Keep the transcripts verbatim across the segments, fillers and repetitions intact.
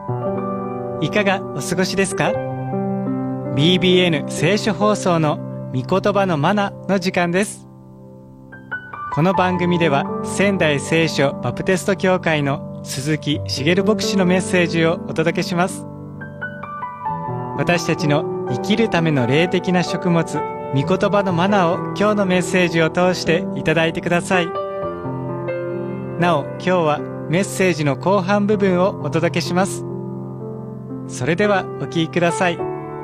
いかがお過ごしですか？ ビービーエヌ 聖書放送の御言葉のマナの時間です。この番組では仙台聖書バプテスト教会の鈴木茂牧師のメッセージをお届けします。私たちの生きるための霊的な食物、御言葉のマナを今日のメッセージを通していただいてください。なお、今日はメッセージの後半部分をお届けします。それではお聞きください。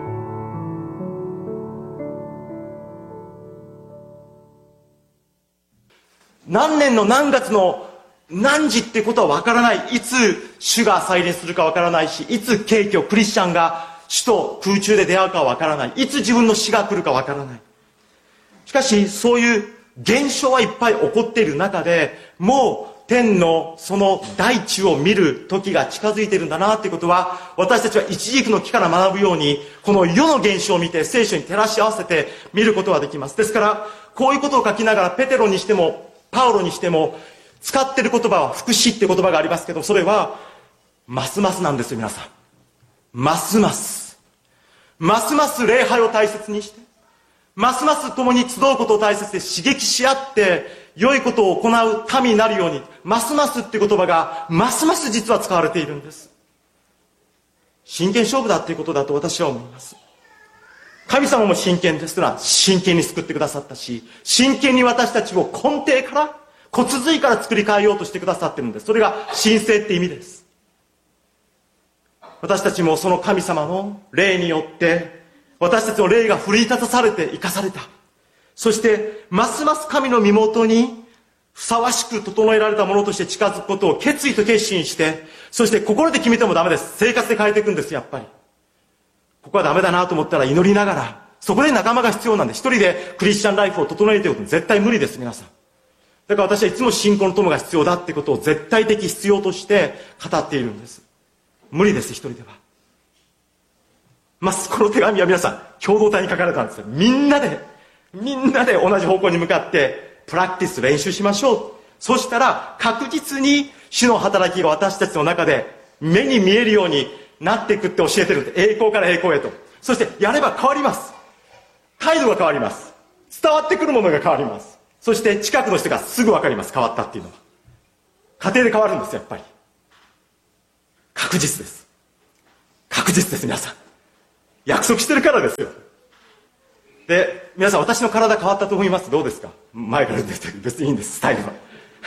何年の何月の何時ってことはわからない。いつ主が再臨するかわからないし、いつ景挙クリスチャンが主と空中で出会うかわからない。いつ自分の死が来るかわからない。しかしそういう現象はいっぱい起こっている中で、もう天のその大地を見る時が近づいているんだなっていうことは、私たちは一軸の木から学ぶように、この世の現象を見て聖書に照らし合わせて見ることができます。ですからこういうことを書きながら、ペテロにしてもパウロにしても使っている言葉は福祉って言葉がありますけど、それはますますなんですよ。皆さん、ますますますます礼拝を大切にして、ますます共に集うことを大切で刺激し合って良いことを行う民になるように、ますますっていう言葉がますます実は使われているんです。真剣勝負だっていうことだと私は思います。神様も真剣ですから、真剣に救ってくださったし、真剣に私たちを根底から骨髄から作り変えようとしてくださっているんです。それが神聖って意味です。私たちもその神様の霊によって私たちの霊が奮い立たされて生かされた。そしてますます神の身元にふさわしく整えられたものとして近づくことを決意と決心して、そして心で決めてもダメです。生活で変えていくんです。やっぱりここはダメだなと思ったら祈りながら、そこで仲間が必要なんで、一人でクリスチャンライフを整えていくこと絶対無理です。皆さん、だから私はいつも信仰の友が必要だってことを絶対的必要として語っているんです。無理です、一人では。まずこの手紙は皆さん共同体に書かれたんですよ。みんなでみんなで同じ方向に向かってプラクティス、練習しましょう。そしたら確実に主の働きが私たちの中で目に見えるようになっていくって教えてるんで、栄光から栄光へと。そしてやれば変わります。態度が変わります。伝わってくるものが変わります。そして近くの人がすぐ分かります。変わったっていうのは家庭で変わるんです。やっぱり確実です。確実です。皆さん約束してるからですよ。で、皆さん、私の体変わったと思います。どうですか？前から出てる。別にいいんです。スタイルは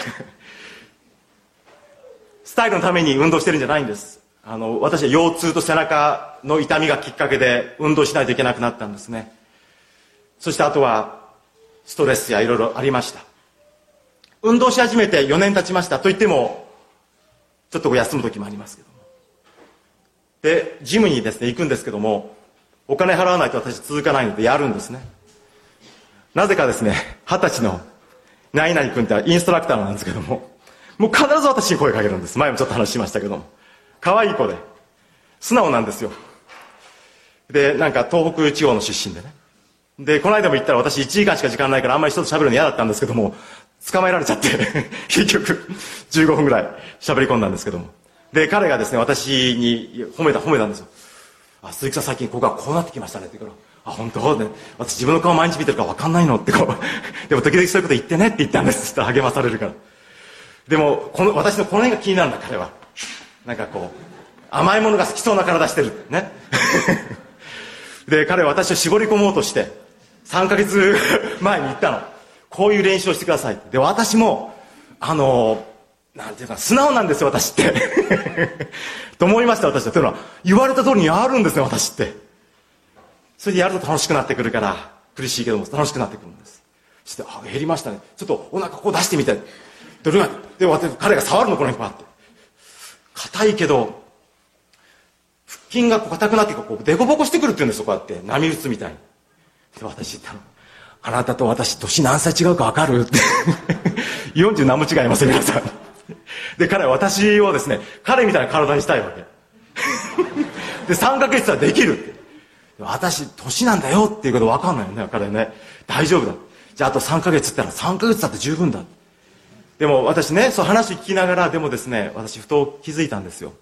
スタイルのために運動してるんじゃないんです。あの私は腰痛と背中の痛みがきっかけで運動しないといけなくなったんですね。そしてあとはストレスやいろいろありました。運動し始めてよねん経ちました。といってもちょっと休む時もありますけども、でジムにですね行くんですけども、お金払わないと私続かないのでやるんですね。なぜかですね、二十歳の何々君ってインストラクターなんですけども、もう必ず私に声かけるんです。前もちょっと話しましたけども、可愛い子で素直なんですよ。でなんか東北地方の出身でね、でこの間も言ったら私いちじかんしか時間ないからあんまり人と喋るの嫌だったんですけども、捕まえられちゃって結局じゅうごふんぐらい喋り込んだんですけども、で彼がですね私に褒めた褒めたんですよ。あ、鈴木さん最近ここがこうなってきましたねって言うから、あ、本当ね、私自分の顔毎日見てるから分かんないのってこうでも時々そういうこと言ってねって言ったんです。そしたら励まされるから。でもこの私のこの辺が気になるんだ。彼はなんかこう甘いものが好きそうな体してるねで彼は私を絞り込もうとしてさんかげつまえに言ったの。こういう練習をしてくださいって。で私もあのなんていうか素直なんですよ私ってと思いました。私はというのは言われた通りにやるんですね、私って。それでやると楽しくなってくるから、苦しいけども楽しくなってくるんです。そしてあ減りましたね、ちょっとお腹こう出してみて、でで彼が触るの、この辺こうやって硬いけど腹筋がこう硬くなってこうデコボコしてくるって言うんですよ。こうやって波打つみたいに。で私言ったの、あなたと私年何歳違うか分かるってよんじゅう何も違いますよ皆さんで彼は私をですね彼みたいな体にしたいわけでさんかげつはできるって。私年なんだよっていうこと分かんないよね彼ね。大丈夫だ、じゃああとさんかげつって言ったらさんかげつだって十分だ。でも私ねそう話聞きながら、でもですね私ふと気づいたんですよ。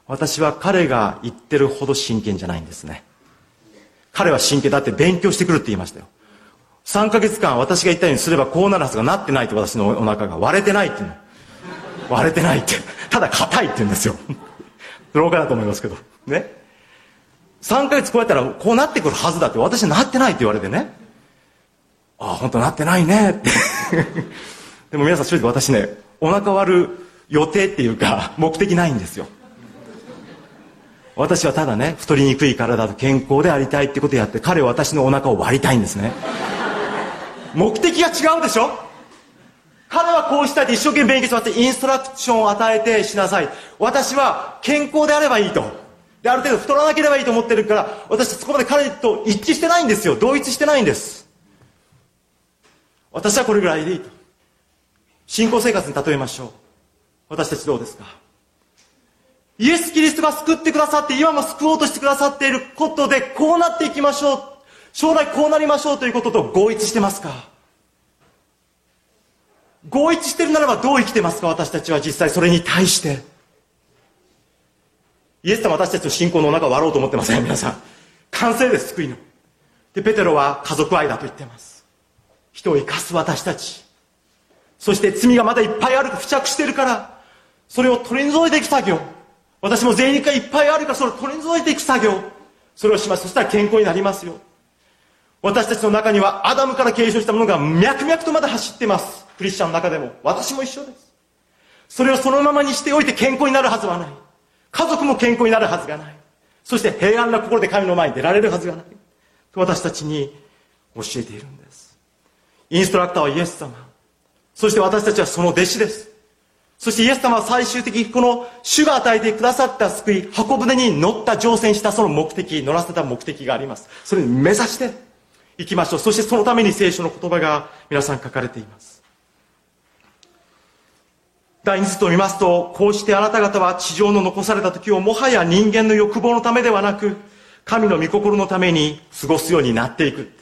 私は彼が言ってるほど真剣じゃないんですね。彼は真剣だって勉強してくるって言いましたよ。さんかげつかん私が言ったようにすればこうなるはずがなってないと、私のお腹が割れてないっていうの。割れてないって。ただ硬いって言うんですよ。老化だと思いますけど。ね。さんかげつこうやったらこうなってくるはずだって、私はなってないって言われてね。ああ、本当なってないねって。でも皆さん正直私ね、お腹割る予定っていうか、目的ないんですよ。私はただね、太りにくい体と健康でありたいってことをやって、彼は私のお腹を割りたいんですね。目的が違うでしょ。彼はこうしたいって一生懸命勉強してインストラクションを与えてしなさい。私は健康であればいいと。で、ある程度太らなければいいと思ってるから、私はそこまで彼と一致してないんですよ。同一してないんです。私はこれぐらいでいいと。信仰生活に例えましょう。私たちどうですか。イエス・キリストが救ってくださって、今も救おうとしてくださっていることで、こうなっていきましょう。将来こうなりましょうということと合一してますか。合一してるならばどう生きてますか。私たちは実際それに対して。イエス様は私たちの信仰のお腹を割ろうと思ってません、皆さん。完成です、救いの。で、ペテロは家族愛だと言ってます。人を生かす私たち。そして罪がまだいっぱいある、付着しているから、それを取り除いていく作業。私も贅肉がいっぱいあるから、それを取り除いていく作業。それをします。そしたら健康になりますよ。私たちの中にはアダムから継承したものが脈々とまだ走っています。クリスチャンの中でも。私も一緒です。それをそのままにしておいて健康になるはずはない。家族も健康になるはずがない。そして平安な心で神の前に出られるはずがない。と私たちに教えているんです。インストラクターはイエス様。そして私たちはその弟子です。そしてイエス様は最終的にこの主が与えてくださった救い、箱舟に乗った乗船したその目的、乗らせた目的があります。それに目指していきましょう。そしてそのために聖書の言葉が皆さん書かれています。第二節を見ますと、こうしてあなた方は地上の残された時をもはや人間の欲望のためではなく、神の御心のために過ごすようになっていく。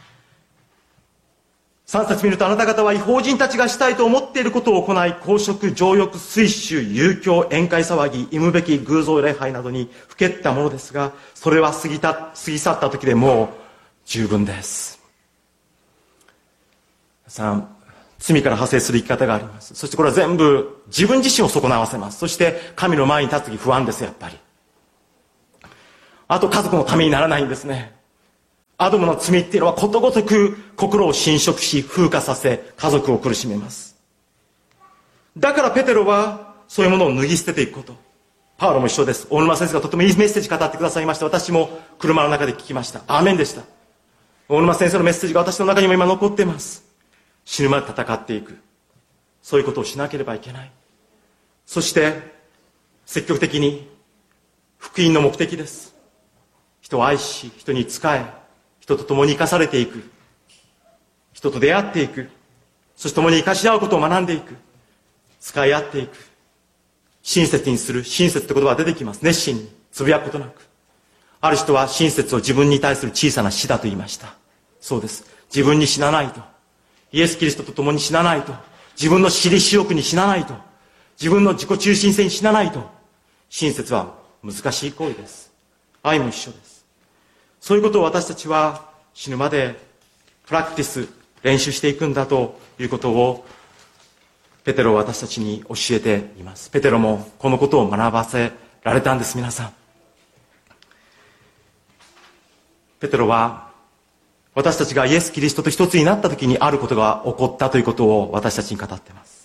三節見ると、あなた方は異邦人たちがしたいと思っていることを行い、公職、情欲、水酒、遊興、宴会騒ぎ、忌むべき偶像礼拝などにふけったものですが、それは過ぎた、過ぎ去った時でもう十分です。皆さん、罪から派生する生き方があります。そしてこれは全部自分自身を損なわせます。そして神の前に立つ時不安です、やっぱり。あと家族のためにならないんですね。アドムの罪っていうのはことごとく心を侵食し、風化させ、家族を苦しめます。だからペテロはそういうものを脱ぎ捨てていくこと。パウロも一緒です。大沼先生がとてもいいメッセージ語ってくださいました。私も車の中で聞きました。アーメンでした。大沼先生のメッセージが私の中にも今残っています。死ぬまで戦っていく。そういうことをしなければいけない。そして積極的に福音の目的です。人を愛し、人に仕え、人と共に生かされていく。人と出会っていく。そして共に生かし合うことを学んでいく。使い合っていく。親切にする。親切って言葉が出てきます。熱心に。つぶやくことなく。ある人は親切を自分に対する小さな死だと言いました。そうです。自分に死なないと。イエス・キリストと共に死なないと。自分の私利私欲に死なないと。自分の自己中心性に死なないと。親切は難しい行為です。愛も一緒です。そういうことを私たちは死ぬまでプラクティス、練習していくんだということをペテロは私たちに教えています。ペテロもこのことを学ばせられたんです、皆さん。ペテロは私たちがイエス・キリストと一つになった時にあることが起こったということを私たちに語っています。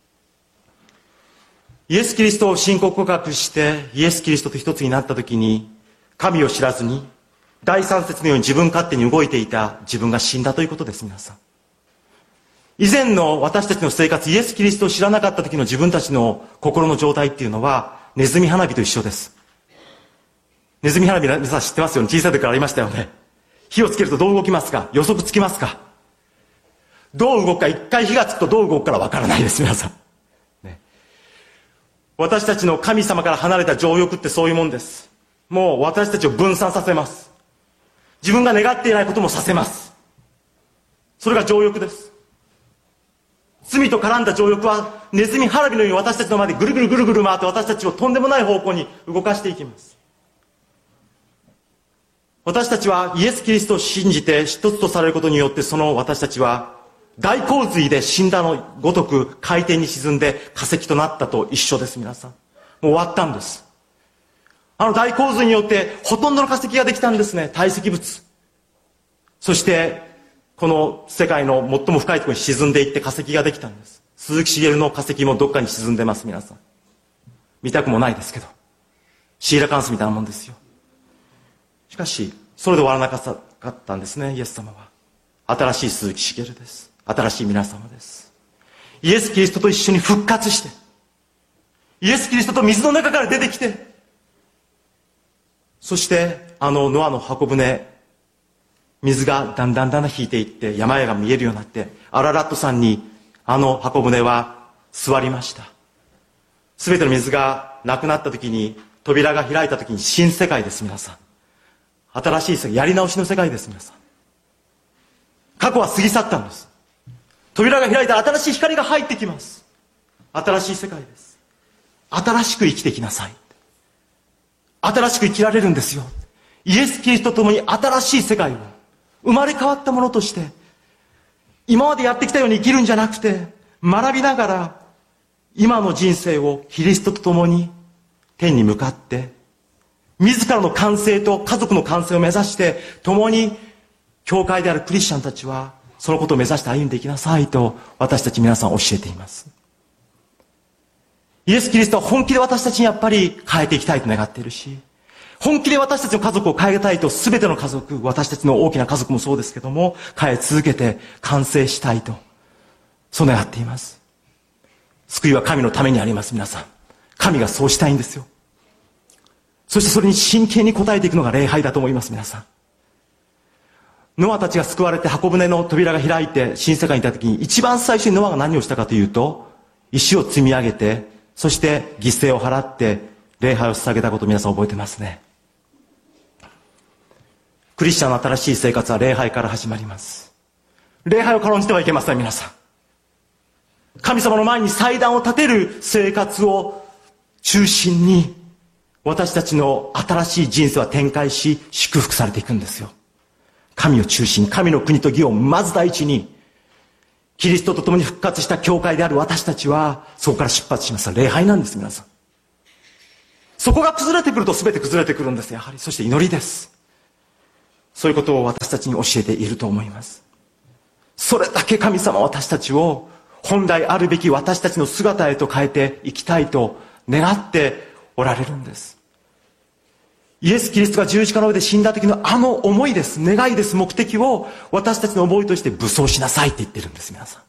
イエス・キリストを信仰告白してイエス・キリストと一つになった時に、神を知らずに第三節のように自分勝手に動いていた自分が死んだということです、皆さん。以前の私たちの生活、イエス・キリストを知らなかった時の自分たちの心の状態っていうのはネズミ花火と一緒です。ネズミ花火皆さん知ってますよね。小さい時からありましたよね。火をつけるとどう動きますか？予測つきますか？どう動くか、一回火がつくとどう動くからわからないです、皆さん、ね。私たちの神様から離れた情欲ってそういうもんです。もう私たちを分散させます。自分が願っていないこともさせます。それが情欲です。 罪と絡んだ情欲はネズミ花火のように私たちの前でぐるぐるぐるぐる回って私たちをとんでもない方向に動かしていきます。私たちはイエス・キリストを信じて一つとされることによって、その私たちは大洪水で死んだのごとく海底に沈んで化石となったと一緒です。皆さん、もう終わったんです。あの大洪水によってほとんどの化石ができたんですね。堆積物。そしてこの世界の最も深いところに沈んでいって化石ができたんです。鈴木茂の化石もどっかに沈んでます。皆さん見たくもないですけど、シーラカンスみたいなもんですよ。しかしそれで終わらなかったんですね。イエス様は新しい鈴木茂です。新しい皆様です。イエス・キリストと一緒に復活して、イエス・キリストと水の中から出てきて、そしてあのノアの箱舟、水がだんだんだんだん引いていって山々が見えるようになって、アララット山にあの箱舟は座りました。すべての水がなくなった時に、扉が開いた時に新世界です。皆さん、新しい世界、やり直しの世界です。皆さん、過去は過ぎ去ったんです。扉が開いたら新しい光が入ってきます。新しい世界です。新しく生きてきなさい。新しく生きられるんですよ。イエス・キリストと共に新しい世界を、生まれ変わったものとして、今までやってきたように生きるんじゃなくて、学びながら今の人生をキリストと共に天に向かって、自らの完成と家族の完成を目指して共に、教会であるクリスチャンたちはそのことを目指して歩んでいきなさいと私たち皆さん教えています。イエス・キリストは本気で私たちにやっぱり変えていきたいと願っているし、本気で私たちの家族を変えたいと、全ての家族、私たちの大きな家族もそうですけども、変え続けて完成したいと、そう願っています。救いは神のためにあります。皆さん、神がそうしたいんですよ。そしてそれに真剣に応えていくのが礼拝だと思います。皆さん、ノアたちが救われて箱舟の扉が開いて新世界にいた時に、一番最初にノアが何をしたかというと、石を積み上げて、そして犠牲を払って礼拝を捧げたことを皆さん覚えてますね。クリスチャンの新しい生活は礼拝から始まります。礼拝を軽んじてはいけません。皆さん、神様の前に祭壇を立てる生活を中心に、私たちの新しい人生は展開し祝福されていくんですよ。神を中心、神の国と義をまず第一に、キリストと共に復活した教会である私たちはそこから出発します。礼拝なんです。皆さん、そこが崩れてくると全て崩れてくるんです。やはりそして祈りです。そういうことを私たちに教えていると思います。それだけ神様は私たちを本来あるべき私たちの姿へと変えていきたいと願っておられるんです。イエス・キリストが十字架の上で死んだ時のあの思いです、願いです、目的を私たちの思いとして武装しなさいって言ってるんです。皆さん、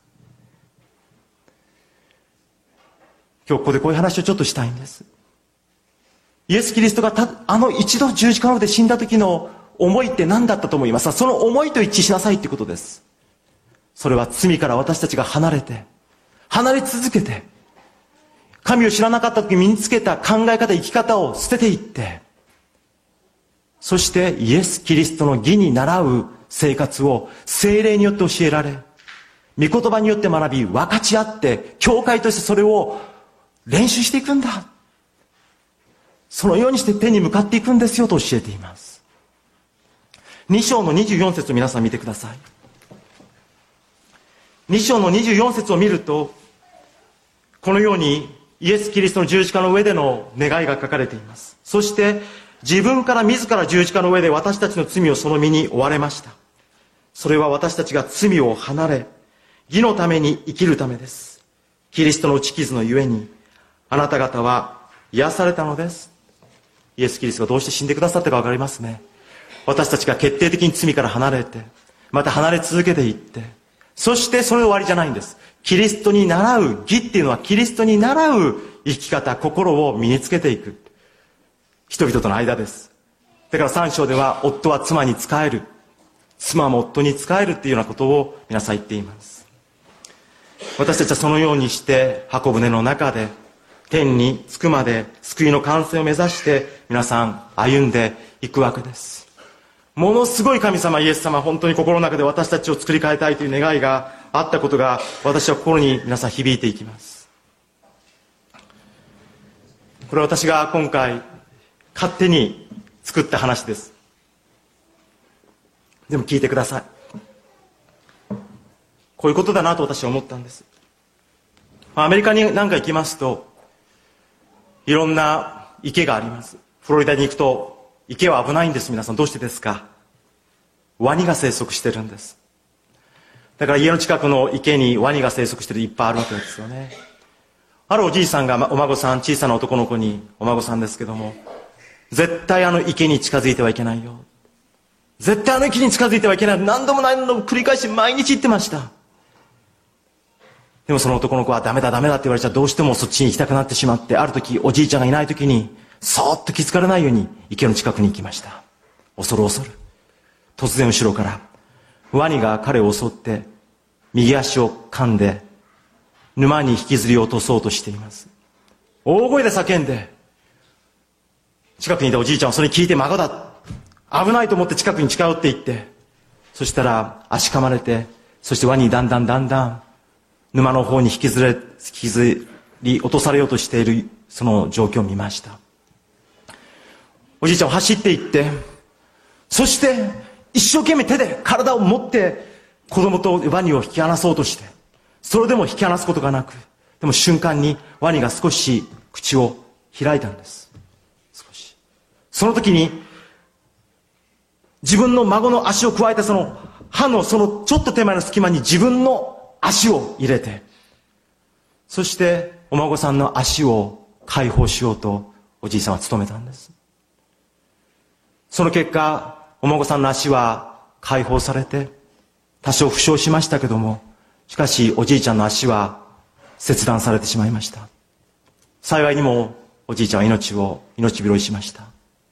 今日ここでこういう話をちょっとしたいんです。イエス・キリストがたあの一度十字架の上で死んだ時の思いって何だったと思いますか？その思いと一致しなさいってことです。それは罪から私たちが離れて、離れ続けて、神を知らなかった時身につけた考え方、生き方を捨てていって、そしてイエス・キリストの義に倣う生活を聖霊によって教えられ、御言葉によって学び、分かち合って、教会としてそれを練習していくんだ。そのようにして天に向かっていくんですよと教えています。に章のにじゅうよん節を皆さん見てください。に章のにじゅうよん節を見ると、このようにイエス・キリストの十字架の上での願いが書かれています。そして自分から自ら十字架の上で私たちの罪をその身に負われました。それは私たちが罪を離れ、義のために生きるためです。キリストの打ち傷のゆえに、あなた方は癒されたのです。イエス・キリストがどうして死んでくださったか分かりますね。私たちが決定的に罪から離れて、また離れ続けていって、そしてそれで終わりじゃないんです。キリストに倣う義っていうのは、キリストに倣う生き方、心を身につけていく人々との間です。だからさん章では、夫は妻に仕える、妻も夫に仕えるっていうようなことを皆さん言っています。私たちはそのようにして箱舟の中で天に着くまで救いの完成を目指して皆さん歩んでいくわけです。ものすごい神様イエス様、本当に心の中で私たちを作り変えたいという願いがあったことが私は心に皆さん響いていきます。これは私が今回勝手に作った話です。でも聞いてください。こういうことだなと私は思ったんです。アメリカに何か行きますと、いろんな池があります。フロリダに行くと池は危ないんです。皆さんどうしてですか？ワニが生息してるんです。だから家の近くの池にワニが生息してるいっぱいあるわけですよね。あるおじいさんがお孫さん、小さな男の子に、お孫さんですけども、絶対あの池に近づいてはいけないよ、絶対あの池に近づいてはいけない、何度も何度も繰り返し毎日言ってました。でもその男の子はダメだダメだって言われちゃどうしてもそっちに行きたくなってしまって、ある時おじいちゃんがいない時にそーっと気づかれないように池の近くに行きました。恐る恐る突然後ろからワニが彼を襲って右足を噛んで沼に引きずり落とそうとしています。大声で叫んで、近くにいたおじいちゃんはそれに聞いて、孫だ、危ないと思って近くに近寄っていって、そしたら足噛まれて、そしてワニにだんだんだんだん沼の方に引きずれ引きずり落とされようとしているその状況を見ました。おじいちゃんは走っていって、そして一生懸命手で体を持って子供とワニを引き離そうとして、それでも引き離すことがなく、でも瞬間にワニが少し口を開いたんです。少し。その時に自分の孫の足を加えたその歯のそのちょっと手前の隙間に自分の足を入れて、そしてお孫さんの足を解放しようとおじいさんは努めたんです。その結果、お孫さんの足は解放されて多少負傷しましたけども、しかしおじいちゃんの足は切断されてしまいました。幸いにもおじいちゃんは命を命拾いしました。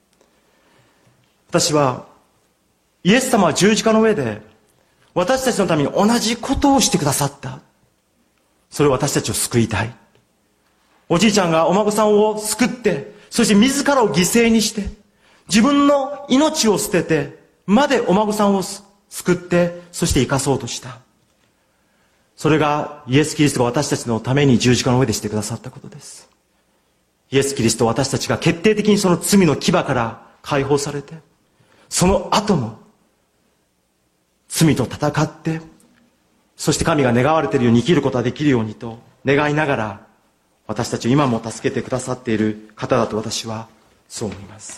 私はイエス様は十字架の上で私たちのために同じことをしてくださった。それを私たちを救いたい。おじいちゃんがお孫さんを救って、そして自らを犠牲にして自分の命を捨ててまでお孫さんを救って、そして生かそうとした。それがイエス・キリストが私たちのために十字架の上でしてくださったことです。イエス・キリスト、私たちが決定的にその罪の牙から解放されて、その後も罪と戦って、そして神が願われているように生きることができるようにと願いながら、私たちを今も助けてくださっている方だと私はそう思います。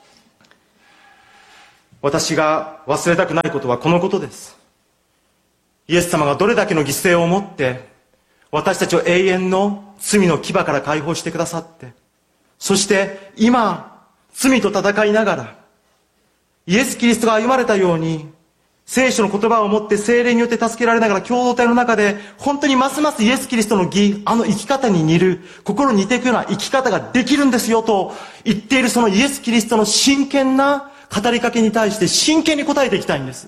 私が忘れたくないことはこのことです。イエス様がどれだけの犠牲をもって私たちを永遠の罪の牙から解放してくださって、そして今罪と戦いながらイエス・キリストが歩まれたように、聖書の言葉を持って聖霊によって助けられながら共同体の中で本当にますますイエス・キリストの義、あの生き方に似る、心に似ていくような生き方ができるんですよと言っている、そのイエス・キリストの真剣な語りかけに対して真剣に答えていきたいんです。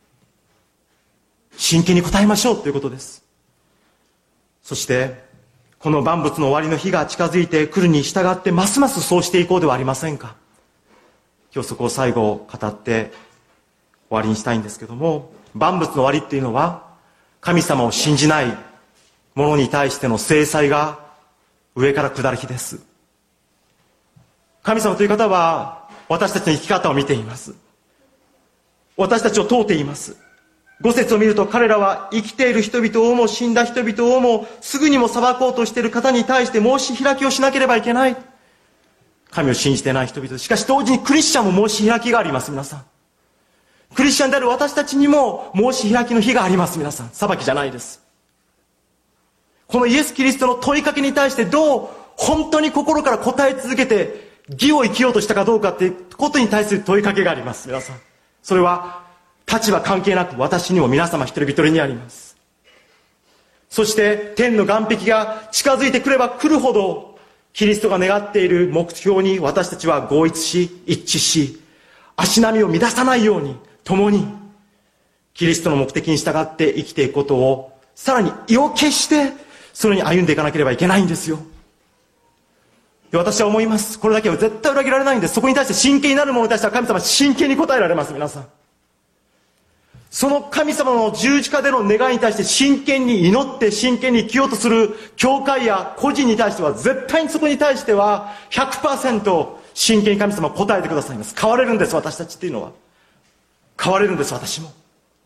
真剣に答えましょうということです。そしてこの万物の終わりの日が近づいてくるに従って、ますますそうしていこうではありませんか。今日そこを最後語って終わりにしたいんですけども、万物の終わりっていうのは神様を信じない者に対しての制裁が上から下る日です。神様という方は私たちの生き方を見ています。私たちを問うています。五節を見ると、彼らは生きている人々をも死んだ人々をもすぐにも裁こうとしている方に対して申し開きをしなければいけない。神を信じていない人々、しかし同時にクリスチャンも申し開きがあります。皆さん、クリスチャンである私たちにも申し開きの日があります。皆さん、裁きじゃないです。このイエス・キリストの問いかけに対してどう本当に心から答え続けて義を生きようとしたかどうかっていうことに対する問いかけがあります。皆さん、それは立場関係なく私にも皆様一人一人にあります。そして天の岸壁が近づいてくれば来るほど、キリストが願っている目標に私たちは合一し一致し、足並みを乱さないように共にキリストの目的に従って生きていくことを、さらに意を決してそれに歩んでいかなければいけないんですよ。で、私は思います。これだけは絶対裏切られないんです。そこに対して真剣になる者に対しては神様は真剣に答えられます。皆さん、 その神様の十字架での願いに対して真剣に祈って真剣に生きようとする教会や個人に対しては、絶対にそこに対しては ひゃくパーセント 真剣に神様は答えてくださいます。変われるんです、私たちっていうのは。変われるんです、私も。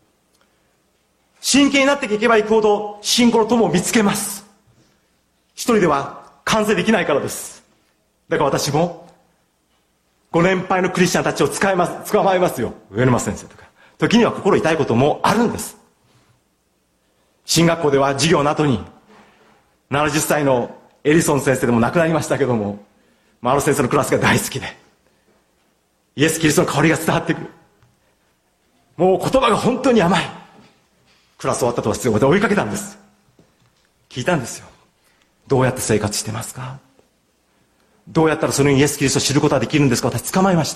真剣になっていけばいくほど信仰の友を見つけます。一人では完成できないからです。だから私もご年配のクリスチャンたちを使います捕まえますよ。上沼先生とか。時には心痛いこともあるんです。進学校では授業の後にななじゅっさいのエリソン先生でも亡くなりましたけども、あの先生のクラスが大好きで、イエス・キリストの香りが伝わってくる。もう言葉が本当に甘い。クラス終わったとは必要で追いかけたんです。聞いたんですよ。どうやって生活してますか？どうやったらそのようにイエス・キリストを知ることができるんですか？私捕まえました。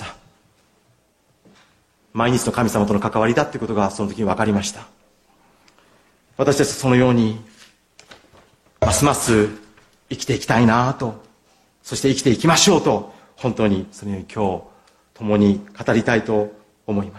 毎日の神様との関わりだっていうことがその時に分かりました。私たちそのようにますます生きていきたいなと、そして生きていきましょうと、本当にそのように今日共に語りたいと思います。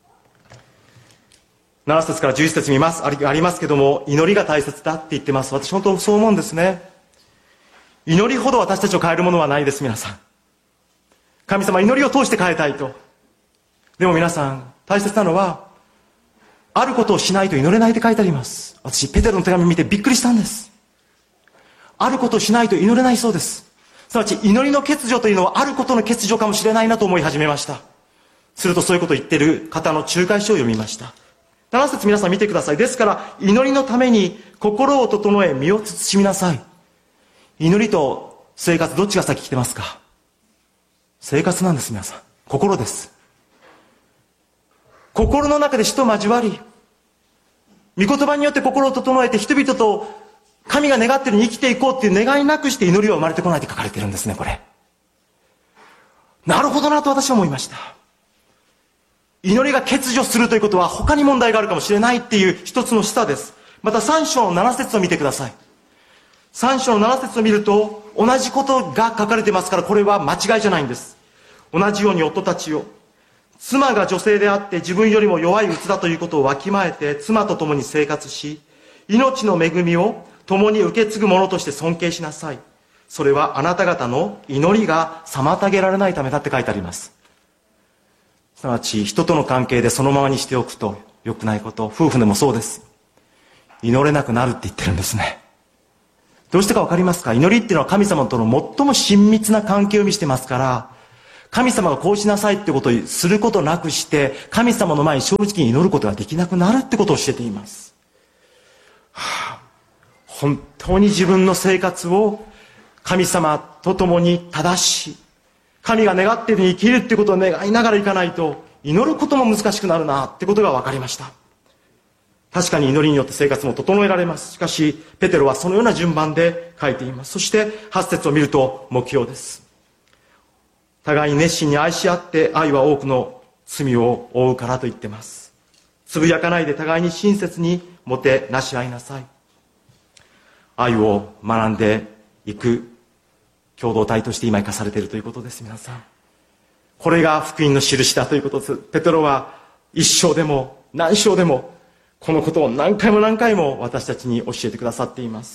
なな節からじゅういち節見ますありますけども、祈りが大切だって言ってます。私本当そう思うんですね。祈りほど私たちを変えるものはないです。皆さん、神様は祈りを通して変えたいと。でも皆さん、大切なのはあることをしないと祈れないって書いてあります。私ペテロの手紙を見てびっくりしたんです。あることをしないと祈れないそうです。すなわち祈りの欠如というのはあることの欠如かもしれないなと思い始めました。するとそういうことを言っている方の仲介書を読みました。なな節皆さん見てください。ですから祈りのために心を整え身を慎みなさい。祈りと生活どっちが先来てますか？生活なんです。皆さん、心です。心の中で死と交わり、御言葉によって心を整えて人々と神が願っているように生きていこうっていう願いなくして祈りは生まれてこないって書かれてるんですね。これなるほどなと私は思いました。祈りが欠如するということは他に問題があるかもしれないっていう一つの示唆です。またさん章のなな節を見てください。さん章のなな節を見ると同じことが書かれてますから、これは間違いじゃないんです。同じように夫たちよ、妻が女性であって自分よりも弱い器だということをわきまえて妻と共に生活し、命の恵みを共に受け継ぐ者として尊敬しなさい。それはあなた方の祈りが妨げられないためだって書いてあります。すなわち人との関係でそのままにしておくと良くないこと、夫婦でもそうです。祈れなくなるって言ってるんですね。どうしてかわかりますか？祈りっていうのは神様との最も親密な関係を見せてますから、神様がこうしなさいってことをすることなくして神様の前に正直に祈ることができなくなるってことを教えています。はあ、本当に自分の生活を神様と共に正し、神が願っているように生きるってことを願いながらいかないと祈ることも難しくなるなってことが分かりました。確かに祈りによって生活も整えられます。しかしペテロはそのような順番で書いています。そしてはち節を見ると目標です。互いに熱心に愛し合って愛は多くの罪を負うからと言ってます。つぶやかないで互いに親切にもてなし合いなさい。愛を学んでいく共同体として今生かされているということです。皆さん、これが福音の印だということです。ペテロは一章でも何章でもこのことを何回も何回も私たちに教えてくださっています。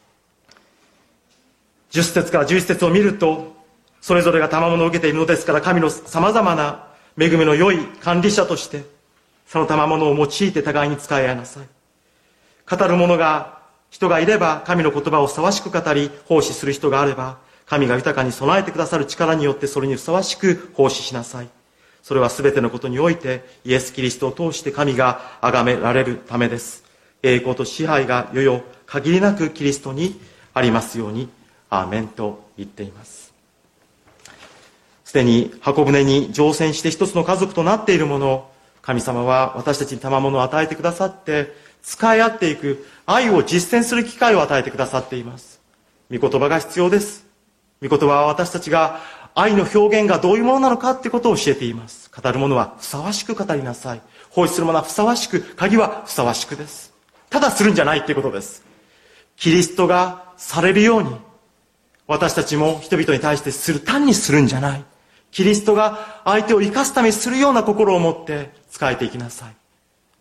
じゅっ節からじゅういち節を見ると、それぞれが賜物を受けているのですから、神のさまざまな恵みの良い管理者としてその賜物を用いて互いに使い合いなさい。語る者が人がいれば神の言葉をふさわしく語り奉仕する人があれば、神が豊かに備えてくださる力によってそれにふさわしく奉仕しなさい。それは全てのことにおいてイエス・キリストを通して神が崇められるためです。栄光と支配が世々限りなくキリストにありますように。アーメンと言っています。すでに箱舟に乗船して一つの家族となっているもの、神様は私たちに賜物を与えてくださって使い合っていく愛を実践する機会を与えてくださっています。御言葉が必要です。御言葉は私たちが愛の表現がどういうものなのかってことを教えています。語る者はふさわしく語りなさい。奉仕する者はふさわしく、鍵はふさわしくです。ただするんじゃないっていうことです。キリストがされるように私たちも人々に対してする、単にするんじゃない。キリストが相手を生かすためにするような心を持って仕えていきなさい。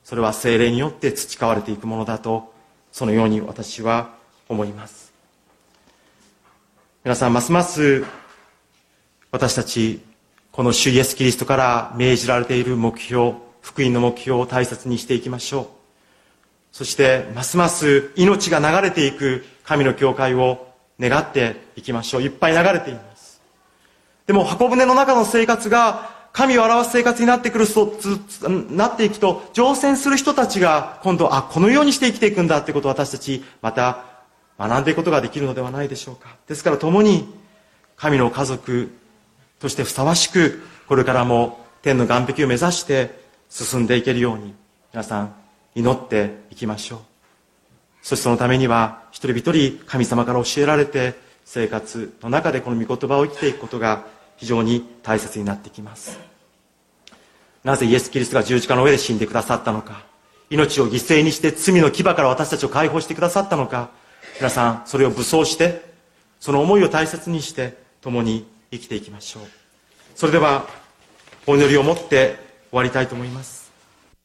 それは聖霊によって培われていくものだと、そのように私は思います。皆さん、ますます私たちこの主イエスキリストから命じられている目標、福音の目標を大切にしていきましょう。そしてますます命が流れていく神の教会を願っていきましょう。いっぱい流れています。でも箱舟の中の生活が神を表す生活になってくるとなっていくと、乗船する人たちが今度、あ、このようにして生きていくんだってことを私たちまた学んでいくことができるのではないでしょうか。ですから共に神の家族としてふさわしく、これからも天の岸壁を目指して進んでいけるように、皆さん祈っていきましょう。そしてそのためには一人一人神様から教えられて、生活の中でこの御言葉を生きていくことが非常に大切になってきます。なぜイエス・キリストが十字架の上で死んでくださったのか、命を犠牲にして罪の牙から私たちを解放してくださったのか、皆さんそれを武装して、その思いを大切にして共に生きていきましょう。それではお祈りを持って終わりたいと思います。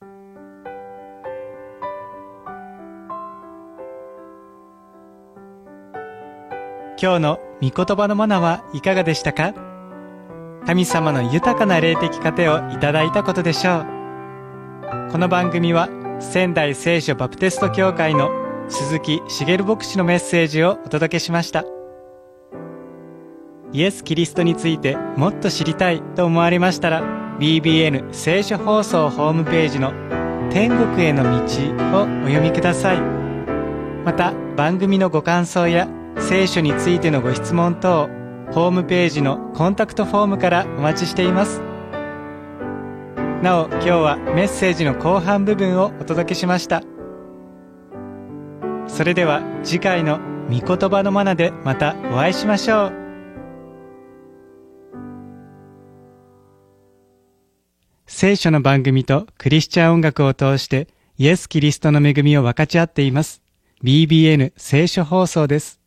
今日の御言葉のマナはいかがでしたか？神様の豊かな霊的糧をいただいたことでしょう。この番組は仙台聖書バプテスト教会の鈴木茂牧師のメッセージをお届けしました。イエス・キリストについてもっと知りたいと思われましたら、 ビービーエヌ 聖書放送ホームページの天国への道をお読みください。また番組のご感想や聖書についてのご質問等、ホームページのコンタクトフォームからお待ちしています。なお、今日はメッセージの後半部分をお届けしました。それでは次回の御言葉のマナでまたお会いしましょう。聖書の番組とクリスチャン音楽を通してイエス・キリストの恵みを分かち合っています。ビービーエヌ 聖書放送です。